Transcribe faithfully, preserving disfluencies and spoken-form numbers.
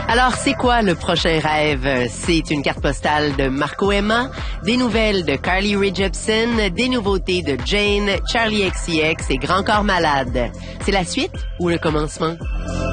Alors, c'est quoi le prochain rêve? C'est une carte postale de Marco Emma, des nouvelles de Carly Rae Jepsen, des nouveautés de Jane, Charlie X C X et Grand Corps Malade. C'est la suite ou le commencement?